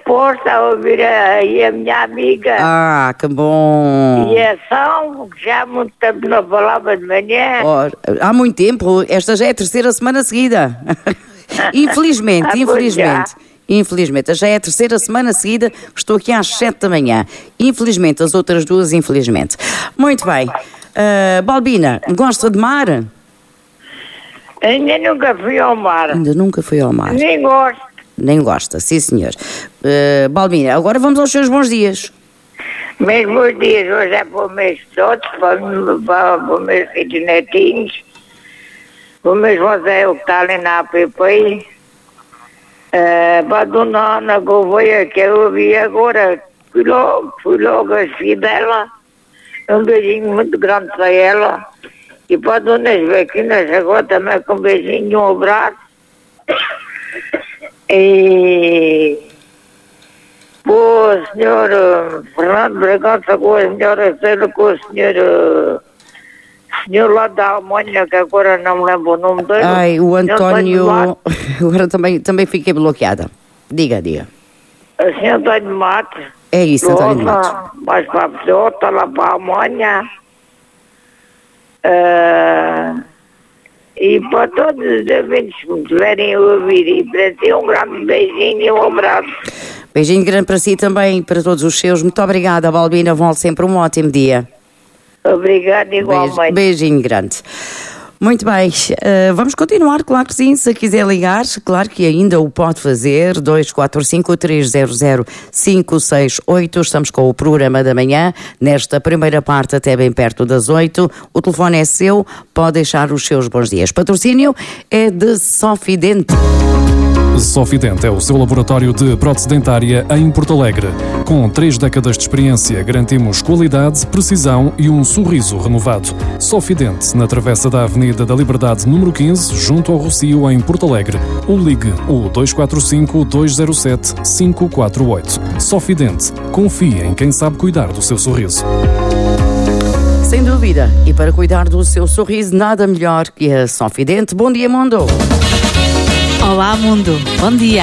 Porto a ouvir aí a minha amiga. Ah, que bom. E a São, que já há muito tempo não falava de manhã. Oh, há muito tempo, esta já é a terceira semana seguida. Infelizmente. Infelizmente, já é a terceira semana seguida, estou aqui às 7 da manhã. Infelizmente, as outras duas, infelizmente. Muito bem. Balbina, gosta de mar? Ainda nunca fui ao mar. Ainda nunca fui ao mar. Nem gosto. Nem gosta, sim senhor. Balbina, agora vamos aos seus bons dias. Meus bons dias, hoje é para os meus todos, para os meus filhos netinhos, para o meu José, o que está ali na APP, para a dona Ana Gouveia, que eu ouvi agora, fui logo a seguir dela, um beijinho muito grande para ela, e para a dona Joaquina, agora também com um beijinho e um abraço, e para o senhor Fernando Bragança, com a senhora Célia, com o senhor lá da Alemanha, que agora não me lembro o nome dele. Ai, o António, agora também fiquei bloqueada. Diga. O senhor António Matos. É isso, António Matos. Mais para a pessoa, está lá para a Alemanha. E para todos os ouvintes que me tiverem a ouvir, e para ti um grande beijinho e um abraço. Beijinho grande para si também e para todos os seus. Muito obrigada, Balbina. Volte sempre um ótimo dia. Obrigada, igualmente. Beijinho grande. Muito bem, vamos continuar, claro que sim, se quiser ligar, claro que ainda o pode fazer, 245-300-568, estamos com o programa da manhã, nesta primeira parte até bem perto das 8, o telefone é seu, pode deixar os seus bons dias. Patrocínio é de Sofidente. Sofidente é o seu laboratório de prótese dentária em Porto Alegre. Com 3 décadas de experiência, garantimos qualidade, precisão e um sorriso renovado. Sofidente, na travessa da Avenida da Liberdade, número 15, junto ao Rocio, em Porto Alegre. Ou ligue o 245-207-548. Sofidente, confie em quem sabe cuidar do seu sorriso. Sem dúvida, e para cuidar do seu sorriso, nada melhor que a Sofidente. Bom dia, mundo! Olá, mundo. Bom dia.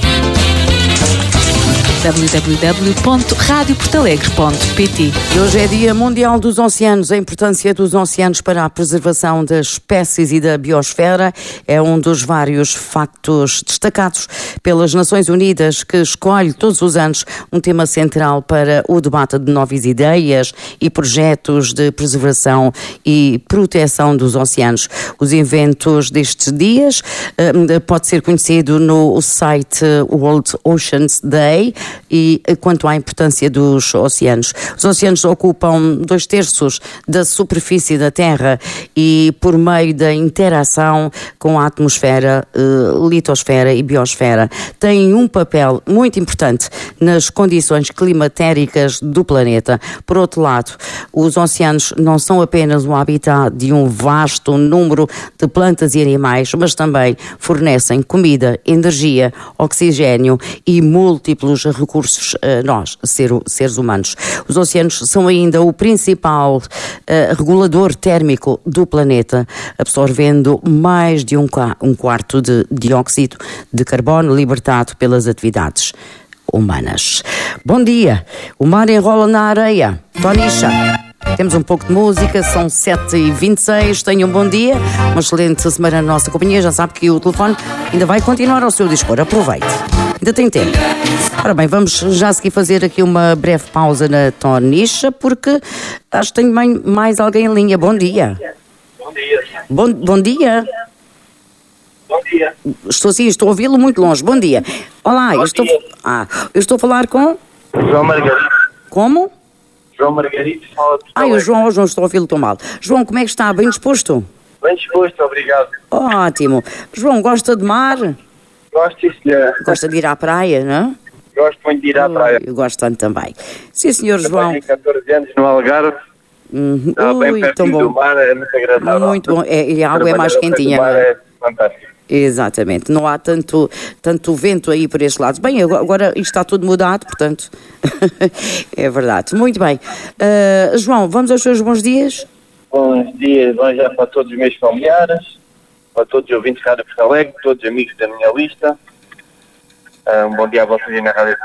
www.radioportalegre.pt. Hoje é Dia Mundial dos Oceanos. A importância dos oceanos para a preservação das espécies e da biosfera é um dos vários factos destacados pelas Nações Unidas, que escolhe todos os anos um tema central para o debate de novas ideias e projetos de preservação e proteção dos oceanos. Os eventos destes dias pode ser conhecido no site World Oceans Day. E quanto à importância dos oceanos, os oceanos ocupam 2/3 da superfície da Terra e, por meio da interação com a atmosfera, litosfera e biosfera, têm um papel muito importante nas condições climatéricas do planeta. Por outro lado, os oceanos não são apenas o habitat de um vasto número de plantas e animais, mas também fornecem comida, energia, oxigênio e múltiplos recursos a nós, seres humanos. Os oceanos são ainda o principal regulador térmico do planeta, absorvendo mais de um quarto de dióxido de carbono libertado pelas atividades humanas. Bom dia! O mar enrola na areia. Tonicha. Temos um pouco de música, são 7h26, tenham um bom dia, uma excelente semana na nossa companhia, já sabe que o telefone ainda vai continuar ao seu dispor, aproveite, ainda tem tempo. Ora bem, vamos já seguir fazer aqui uma breve pausa na Tonicha, porque acho que tenho mais alguém em linha. Bom dia. Bom dia. Bom dia. Bom dia. Estou a ouvi-lo muito longe. Bom dia. Olá, eu estou a falar com... João Margarito. Como? João Margarito fala de... O João, estou a ouvi-lo tão mal. João, como é que está? Bem disposto? Bem disposto, obrigado. Ótimo. João, gosta de mar? Gosto, sim, senhora. Gosta de ir à praia, não? Gosto muito de ir à praia. Eu gosto tanto também. Sim, senhor João. Tenho 14 anos no Algarve. Está bem perto do mar, é muito agradável. Muito bom. E a água é mais quentinha. É fantástico. Exatamente, não há tanto vento aí por estes lados. Bem, agora isto está tudo mudado, portanto, é verdade. Muito bem. João, vamos aos seus bons dias? Bons dias, bom já para todos os meus familiares, para todos os ouvintes da Rádio Porto Alegre, todos os amigos da minha lista. Um bom dia a vocês na Rádio